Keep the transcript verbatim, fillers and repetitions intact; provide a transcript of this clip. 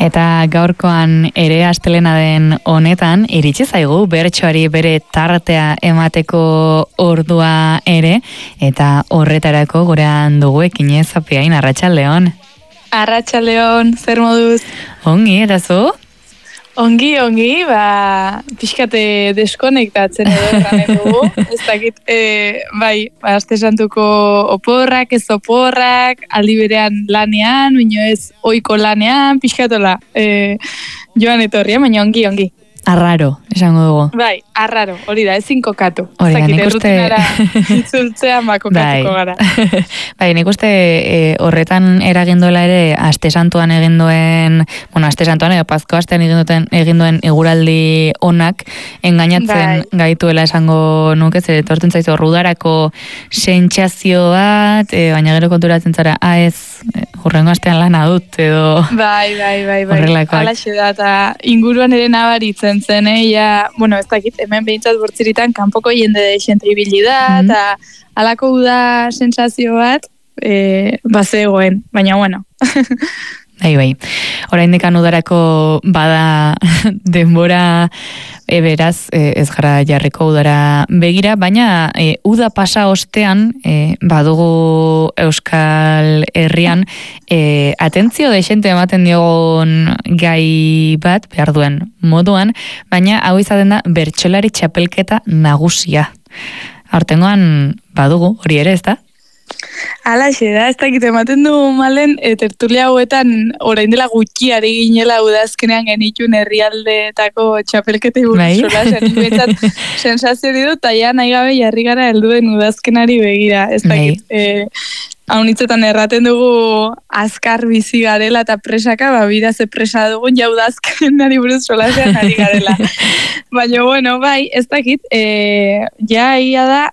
Eta gaurkoan ere astelena den honetan, iritsi zaigu bertsoari bere tartea emateko ordua ere, eta horretarako gurean dugu Ekinez Apiain, arratsaldeon. Arratsaldeon, zer moduz? Ongi, eta zu? Ongi, ongi, ba, pixkate deskonektatzen edo erranen dugu. Ez dakit, e, bai, ba, aste santuko oporrak, ez oporrak, aldi berean lanean, bino ez oiko lanean, pixkatola, e, joan etorria, baina ongi, ongi. Arraro, esango dugu. Bai, arraro, hori da, ezin kokatu. Hori da, nik uste... Itzultzean ba kokatuko bai. Gara. Bai, nik uste e, horretan eraginduela ere aste santuan egin duen, bueno, aste santuan edo pazko astean egin duen, egin duen eguraldi onak engainatzen bai. Gaituela esango nuke, zer etortzen zaizu rudarako sentsazio bat, e, baina gero konturatzen zara, ah ez, hurrengo astean lana dut, edo... Bai, bai, bai, bai. Alaxe da, eta inguruan ere nabaritzen zen, eh? Ja, bueno, ez dakit, hemen behintzat bortziritan kanpoko jende de xente ibili da, eta mm-hmm. alako da sensazio bat, e, bazegoen, baina bueno. Bai, bai. Oraindik udarako bada denbora e, beraz, e, ez gara jarriko udara begira, baina e, uda pasa ostean, e, badugu Euskal Herrian, e, atentzio dexente ematen diogun gai bat, behar duen moduan, baina hau izaten da bertsolari txapelketa nagusia. Hortengoan badugu, hori ere, ez da? Alaxe da, ez dakit ematen du malen, e, tertulia hauetan orain dela gutxiari ginela udazkenean genitun herrialdeetako txapelkete burtsola, zen betzat sensazio hori dut, eta ja nahi gabe jarri gara helduen udazkenari begira, ez dakit, e, haunitzetan erraten dugu azkar bizi garela eta presaka, ba, bida ze presa dugun ja udazkenari burtsola zean ari garela. Baina, bueno, bai, ez dakit, e, ja ia da,